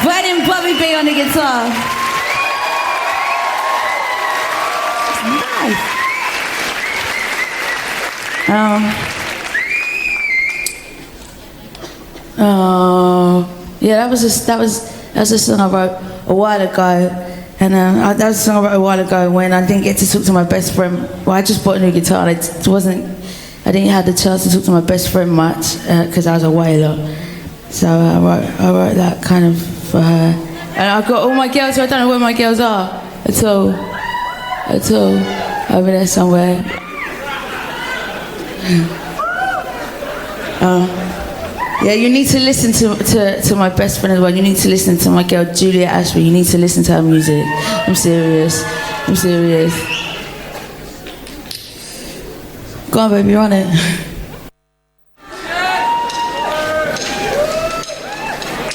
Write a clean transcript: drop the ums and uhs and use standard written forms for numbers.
Burning Bobby B on the guitar. Nice. Yeah, that's a song I wrote a while ago, and that was a song I wrote a while ago when I didn't get to talk to my best friend. Well, I just bought a new guitar. I didn't have the chance to talk to my best friend much because I was away a lot. So I wrote that kind of for her. And I've got all my girls, so I don't know where my girls are at all, over there somewhere. Yeah, you need to listen to my best friend as well. You need to listen to my girl Julia Ashby. You need to listen to her music. I'm serious. Go on, baby, run it.